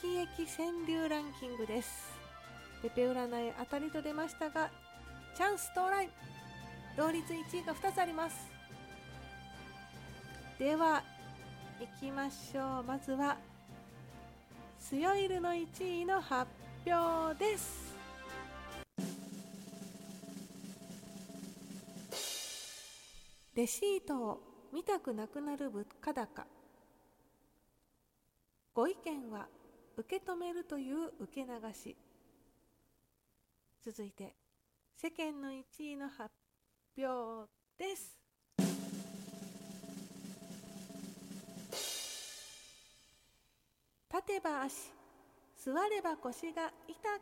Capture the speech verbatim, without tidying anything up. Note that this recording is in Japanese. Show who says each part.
Speaker 1: き駅川柳ランキングです。ペペ占い当たりと出ましたが、チャンス到来。同率いちいがふたつあります。では行きましょう。まずはスヨイルのいちいの発表です。レシートを見たくなくなる物価高。ご意見は受け止めるという受け流し。続いて世間のいちいの発表です。立てば足、座れば腰が痛